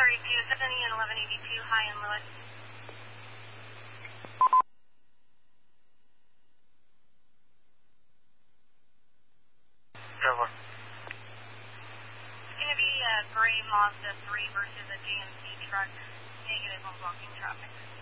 70 and 1182, high in Lewis. Over. It's going to be a gray Mazda 3 versus a GMC truck. Negative on blocking traffic.